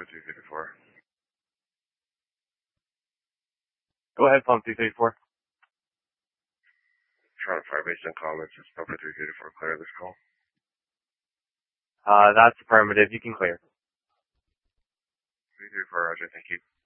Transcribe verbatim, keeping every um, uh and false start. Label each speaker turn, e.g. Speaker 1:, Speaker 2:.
Speaker 1: two three four.
Speaker 2: Go ahead, phone two three four.
Speaker 1: Toronto Fire Base and comments. It's Alpha three three four. Clear this call.
Speaker 2: Uh, that's affirmative. You can clear.
Speaker 1: three three four, Roger. Thank you.